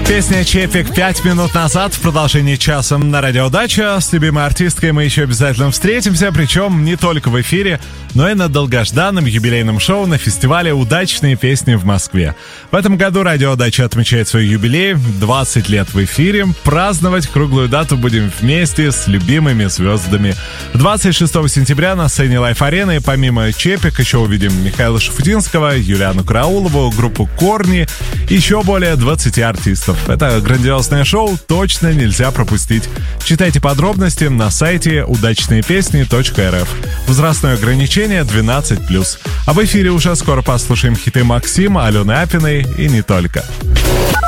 Песня «Чепик» 5 минут назад в продолжении часа на Радио Дача. С любимой артисткой мы еще обязательно встретимся, причем не только в эфире, но и на долгожданном юбилейном шоу на фестивале «Удачные песни» в Москве. В этом году Радио Дача отмечает свой юбилей, 20 лет в эфире. Праздновать круглую дату будем вместе с любимыми звездами. 26 сентября на сцене Лайф-арены помимо «Чепик» еще увидим Михаила Шафутинского, Юлиану Караулову, группу «Корни», еще более 20 артистов. Это грандиозное шоу точно нельзя пропустить. Читайте подробности на сайте удачныепесни.рф. Возрастное ограничение 12+. А в эфире уже скоро послушаем хиты Максима, Алены Апиной и не только.